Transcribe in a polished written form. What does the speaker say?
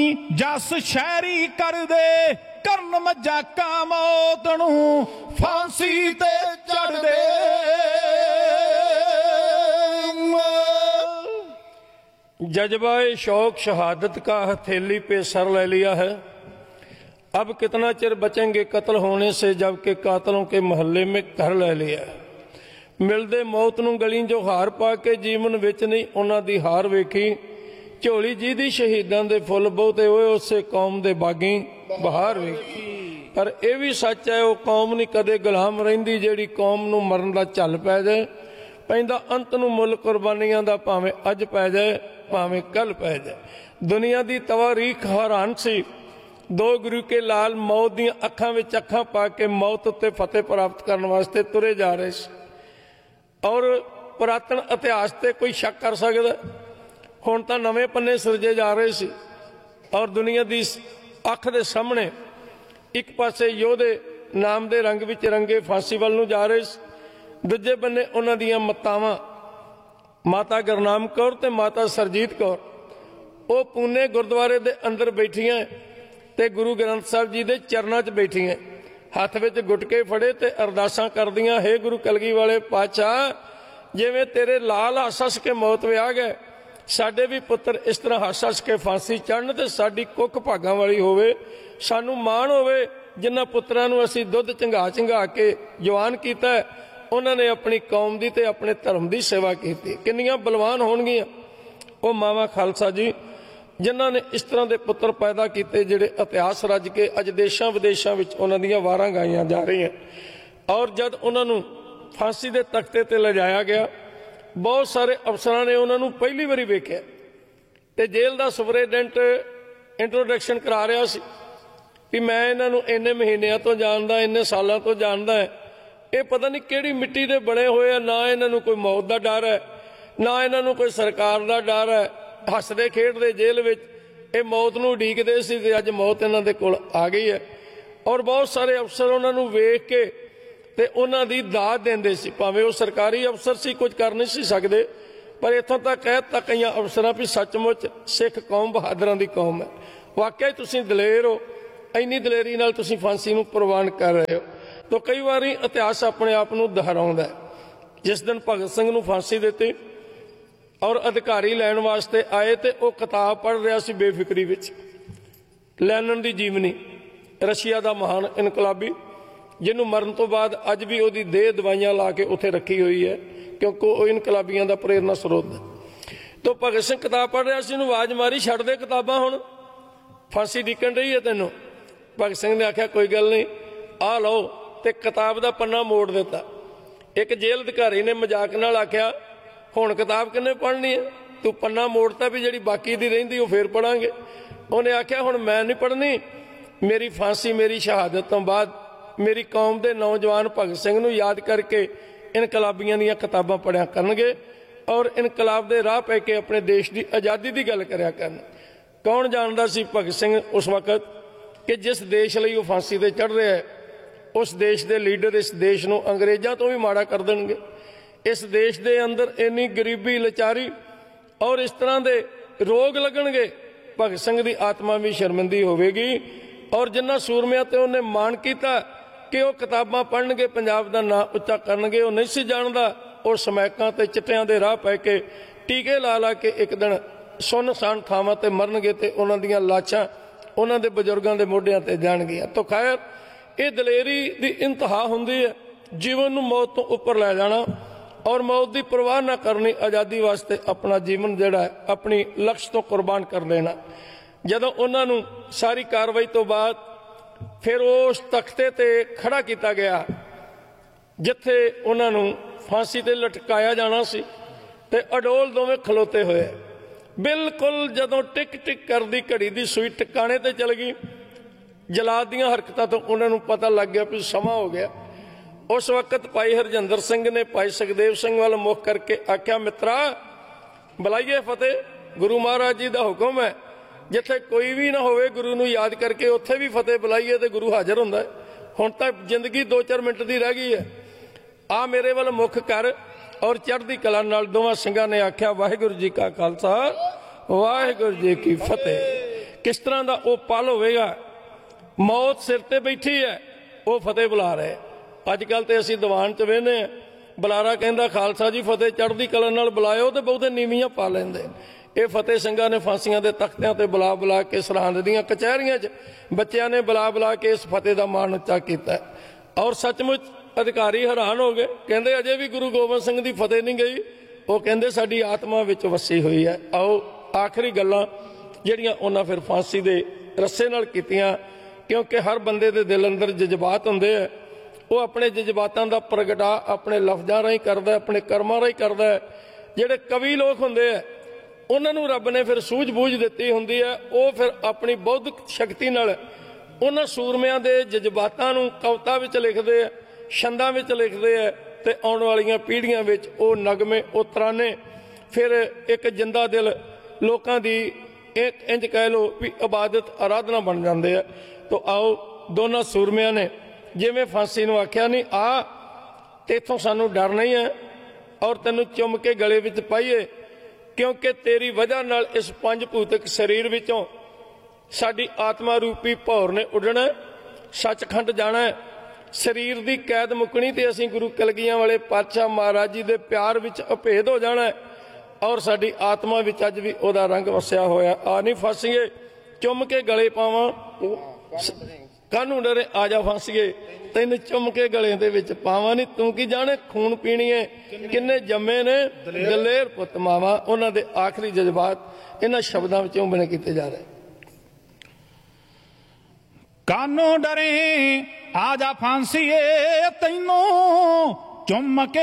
जस शहरी कर दे करन मजाका मौत नूं फांसी ते चढ़ दे। जज्बाए शौक शहादत का हथेली पे सर ले लिया है। अब कितना चिर बचेंगे कत्ल होने से जबकि कातलों के मोहल्ले में घर ले लिया है। मिलदे मौत नूं गली जो हार पा के जीवन विच नहीं उन्हां दी हार वेखी। झोली जी दी शहीदां दे फुल बहुते होए उसे कौम दे बागी बहार वेखी। पर यह भी सच है वो कौम नहीं कदे गुलाम रहिंदी जिहड़ी कौम नूं मरन दा झल पै जाए। पैंदा अंत नूं मुल कुर्बानियां दा भावें अज पै जाए भावें कल पै जाए। दुनिया दी तवारीख हैरान सी। दो गुरु के लाल मौत दी अखां विच अखां पा के मौत उत्ते फतेह प्राप्त करने वास्ते तुरे जा रहे सी। और पुरातन इतिहास ते कोई शक कर सकदा? हुण तां नवें पन्ने सिरजे जा रहे सी और दुनिया दी अख दे सामने एक पासे योधे नाम दे रंग विच रंगे फांसी वल नूं जा रहे सी, दूजे बन्ने उन्हां दीयां मातावां माता गुरनाम कौर ते माता सरजीत कौर वो पूने गुरुद्वारे दे अंदर बैठियां ते गुरु ग्रंथ साहिब जी दे चरनां च बैठियां, हथ विच गुटके फड़े ते अरदासां करदियां, हे गुरु कलगी वाले पातशाह जिवें तेरे लाल हस हस के मौत विआह गए साडे भी पुत्र इस तरह हस हस के फांसी चढ़न ते साडी कुख भागां वाली होवे। सानू माण होवे जिन्हां पुत्रां नूं असीं दुध चंगा चंगा के जवान कीता है, उन्हां ने अपनी कौम दी ते अपने धर्म दी सेवा कीती। किन्नियां बलवान होणगीआं वो मावां खालसा जी जिन्हां ने इस तरह के पुत्र पैदा किए जिहड़े इतिहास रज के अज देशां विदेशां विच उन्हां दीयां वारां गाईआं जा रही हैं। और जद उन्हां नूं फांसी दे तख्ते ते लिजाया गया बहुत सारे अफसरां ने उन्हां नूं पहली वारी वेखिआ ते जेल दा सुपरिटेंडेंट इंट्रोडक्शन करा रहा सी कि मैं इन्हां नूं इन्ने महीनों तो जानदा इन्ने सालों तो जानदा है, ये पता नहीं किहड़ी मिट्टी दे बने होए, ना इन्हां नूं कोई मौत दा डर है ना इन्हां नूं कोई सरकार दा डर है। हसदे खेडदे जेल विच ये मौत नूं उडीकदे सी ते अज मौत इन्हां दे कोल आ गई है। और बहुत सारे अफसर उन्हां नूं वेख के ते उन्हां दी दाद देंदे सी, भावें वो सरकारी अफसर सी कुछ कर नहीं सी सकदे, पर इत्थों तक कहता कई अफसरां भी सचमुच सिख कौम बहादरां दी कौम है। वाकई तुसीं दलेर हो, इन्नी दलेरी नाल तुसीं फांसी नूं प्रवान कर रहे हो। तो कई बारी इतिहास अपने आप नूं दोहराउंदा है। जिस दिन भगत सिंह नूं फांसी दित्ती और अधिकारी लैण वास्ते आए तो वह किताब पढ़ रहा सी बेफिक्री विच, लैनन दी जीवनी, रशिया का महान इनकलाबी जिन्हों मरण तो बाद अज भी वही देह दवाइयां ला के उत्थे रखी हुई है क्योंकि वह इनकलाबियों का प्रेरणा स्रोत है। तो भगत सिंह किताब पढ़ रहा सी, आवाज़ मारी छड्ड दे किताबां हुण फांसी डिकन रही है तैनूं। भगत सिंह ने आख्या कोई गल नहीं आ लो, तो किताब का पन्ना मोड़ दिता। एक जेल अधिकारी ने मजाक नाल आख्या हुण किताब किन्ने पढ़नी है, तू पन्ना मोड़ता भी जिहड़ी बाकी दी रहिंदी वो फिर पढ़ांगे। उन्हें आख्या हुण मैं नहीं पढ़नी, मेरी फांसी मेरी शहादत तो बाद मेरी कौम के नौजवान भगत सिंह नूं याद करके इनकलाबियां दीयां किताबां पढ़िया करनगे और इनकलाब के राह पै के अपने देश की आज़ादी की गल करिया करन। कौन जानदा सी भगत सिंह उस वक्त कि जिस देश लई वो फांसी ते चढ़ रहा है उस देश के लीडर इस देश नूं अंग्रेज़ां तो भी माड़ा कर देणगे। इस देश के अंदर इन्नी गरीबी लाचारी और इस तरह के रोग लगणगे, भगत सिंह की आत्मा भी शर्मिंदी होवेगी। और जिन्हां सूरमिਆਂ ते उन्हें मान किया कि वह किताबां पढ़नगे पंजाब का नां उच्चा करनगे, वह नहीं सी जानदा वो समैकां ते चिट्टियां दे राह पै के टीके ला ला के एक दिन सुनसान थावां ते मरनगे ते उन्हां दीयां लाशां उन्हां दे बजुर्गां दे मोढियां ते जाणगीआं। तो खैर ये दलेरी दी इंतहा हुंदी है, जीवन नूं मौत तो उपर लै जाना और मौत की परवाह ना करनी, आज़ादी वास्ते अपना जीवन जिहड़ा है अपनी लक्ष्य तो कुर्बान कर देना। जदों उन्हां नूं सारी कार्रवाई तो बाद फिर उस तख्ते ते खड़ा किया गया जिथे उन्हां नूं फांसी ते लटकाया जाना सी ते अडोल दोवें खलोते हुए बिल्कुल जदों टिक टिक करदी घड़ी दी सूई टिकाणे ते चल गई, जलाद दीयां हरकतां तो उन्हां नूं पता लग गया भी समा हो गया। उस वक्त भाई हरजिंदर सिंह ने भाई सुखदेव सिंह वाल मुख करके आख्या मित्रा बुलाइए फतेह, गुरु महाराज जी का हुक्म है जिथे कोई भी ना होवे गुरु नूं याद करके उत्थे भी फतेह बुलाइए तो गुरु हाजिर हुंदा है। हुण तां जिंदगी 2-4 मिनट की रह गई है, आ मेरे वाल मुख कर। और चढ़दी कला नाल दोवां सिंघां ने आख्या वाहिगुरू जी का खालसा वाहिगुरू जी की फतेह। ਕਿਸ ਤਰ੍ਹਾਂ ਦਾ ਉਹ ਪਲ ਹੋਵੇਗਾ। ਮੌਤ ਸਿਰ ਤੇ ਬੈਠੀ ਹੈ, ਉਹ ਫਤਿਹ ਬੁਲਾ ਰਹੇ। ਅੱਜ ਕੱਲ ਤੇ ਅਸੀਂ ਦੀਵਾਨ 'ਚ ਵੇਖਦੇ ਹਾਂ, ਬੁਲਾਰਾ ਕਹਿੰਦਾ ਖਾਲਸਾ ਜੀ ਫਤਿਹ ਚੜ੍ਹਦੀ ਕਲਾ ਨਾਲ ਬੁਲਾਇਓ, ਤੇ ਬਹੁਤੇ ਨੀਵੀਆਂ ਪਾ ਲੈਂਦੇ। ਇਹ ਫਤਿਹ ਸਿੰਘਾਂ ਨੇ ਫਾਂਸੀਆਂ ਦੇ ਤਖਤਿਆਂ ਤੇ ਬੁਲਾ ਬੁਲਾ ਕੇ, ਸਰਹੰਦ ਦੀਆਂ ਕਚਹਿਰੀਆਂ 'ਚ ਬੱਚਿਆਂ ਨੇ ਬੁਲਾ ਬੁਲਾ ਕੇ ਇਸ ਫਤਿਹ ਦਾ ਮਾਣ ਉੱਚਾ ਕੀਤਾ। ਔਰ ਸੱਚਮੁੱਚ ਅਧਿਕਾਰੀ ਹੈਰਾਨ ਹੋ ਗਏ, ਕਹਿੰਦੇ ਅਜੇ ਵੀ ਗੁਰੂ ਗੋਬਿੰਦ ਸਿੰਘ ਦੀ ਫਤਿਹ ਨਹੀਂ ਗਈ। ਉਹ ਕਹਿੰਦੇ ਸਾਡੀ ਆਤਮਾ ਵਿੱਚ ਵਸੀ ਹੋਈ ਹੈ। ਆਓ ਆਖਰੀ ਗੱਲਾਂ ਜਿਹੜੀਆਂ ਉਹਨਾਂ ਫਿਰ ਫਾਂਸੀ ਦੇ ਰੱਸੇ ਨਾਲ ਕੀਤੀਆਂ, ਕਿਉਂਕਿ ਹਰ ਬੰਦੇ ਦੇ ਦਿਲ ਅੰਦਰ ਜਜ਼ਬਾਤ ਹੁੰਦੇ ਆ। ਉਹ ਆਪਣੇ ਜਜ਼ਬਾਤਾਂ ਦਾ ਪ੍ਰਗਟਾ ਆਪਣੇ ਲਫ਼ਜ਼ਾਂ ਰਾਹੀਂ ਕਰਦਾ, ਆਪਣੇ ਕਰਮਾਂ ਰਾਹੀਂ ਕਰਦਾ। ਜਿਹੜੇ ਕਵੀ ਲੋਕ ਹੁੰਦੇ ਆ ਉਹਨਾਂ ਨੂੰ ਰੱਬ ਨੇ ਫਿਰ ਸੂਝ-ਬੂਝ ਦਿੱਤੀ ਹੁੰਦੀ ਹੈ। ਉਹ ਫਿਰ ਆਪਣੀ ਬੌਧਿਕ ਸ਼ਕਤੀ ਨਾਲ ਉਹਨਾਂ ਸੂਰਮਿਆਂ ਦੇ ਜਜ਼ਬਾਤਾਂ ਨੂੰ ਕਵਿਤਾ ਵਿੱਚ ਲਿਖਦੇ ਆ, ਛੰਦਾਂ ਵਿੱਚ ਲਿਖਦੇ ਆ, ਤੇ ਆਉਣ ਵਾਲੀਆਂ ਪੀੜ੍ਹੀਆਂ ਵਿੱਚ ਉਹ ਨਗਮੇ, ਉਹ ਤਰਾਨੇ ਫਿਰ ਇੱਕ ਜਿੰਦਾ ਦਿਲ ਲੋਕਾਂ ਦੀ ਇੱਕ ਇੰਜ ਕਹਿ ਲਓ ਵੀ ਇਬਾਦਤ ਆਰਾਧਨਾ ਬਣ ਜਾਂਦੇ ਆ। ਤੋ ਆਓ ਦੋਨਾਂ ਸੂਰਮਿਆਂ ਨੇ ਜਿਵੇਂ ਫਾਂਸੀ ਨੂੰ ਆਖਿਆ, ਨਹੀਂ ਆ ਤੇ ਇੱਥੋਂ ਸਾਨੂੰ ਡਰ ਨਹੀਂ ਹੈ, ਔਰ ਤੈਨੂੰ ਚੁੰਮ ਕੇ ਗਲੇ ਵਿੱਚ ਪਾਈਏ, ਕਿਉਂਕਿ ਤੇਰੀ ਵਜ੍ਹਾ ਨਾਲ ਇਸ ਪੰਜ ਭੂਤਿਕ ਸਰੀਰ ਵਿੱਚੋਂ ਸਾਡੀ ਆਤਮਾ ਰੂਪੀ ਭੌਰ ਨੇ ਉੱਡਣਾ, ਸੱਚਖੰਡ ਜਾਣਾ। ਸਰੀਰ ਦੀ ਕੈਦ ਮੁੱਕਣੀ ਤੇ ਅਸੀਂ ਗੁਰੂ ਕਲਗੀਆਂ ਵਾਲੇ ਪਾਤਸ਼ਾਹ ਮਹਾਰਾਜ ਜੀ ਦੇ ਪਿਆਰ ਵਿੱਚ ਅਭੇਦ ਹੋ ਜਾਣਾ, ਔਰ ਸਾਡੀ ਆਤਮਾ ਵਿੱਚ ਅੱਜ ਵੀ ਉਹਦਾ ਰੰਗ ਵਸਿਆ ਹੋਇਆ। ਆ ਨਹੀਂ ਫਾਂਸੀਏ, ਚੁੰਮ ਕੇ ਗਲੇ ਪਾਵਾਂ, ਕਾਹਨੂੰ ਡਰੇ, ਆ ਜਾ ਫਾਂਸੀਏ, ਤੈਨੂੰ ਚੁੰਮ ਕੇ ਗਲੇ ਦੇ ਵਿੱਚ ਪਾਵਾਂ। ਨਹੀਂ ਤੂੰ ਕੀ ਜਾਣੇ ਖੂਨ ਪੀਣੀਏ, ਕਿੰਨੇ ਜੰਮੇ ਨੇ ਦਲੇਰ ਪੁੱਤ ਮਾਵਾਂ। ਉਹਨਾਂ ਦੇ ਆਖਰੀ ਜਜ਼ਬਾਤ ਇਹਨਾਂ ਸ਼ਬਦਾਂ ਵਿੱਚੋਂ ਬਣੇ ਕੀਤੇ ਜਾ ਰਹੇ। ਕਾਹਨੂੰ ਡਰੇ, ਆ ਜਾ ਫਾਂਸੀਏ, ਤੈਨੂੰ ਚੁੰਮ ਕੇ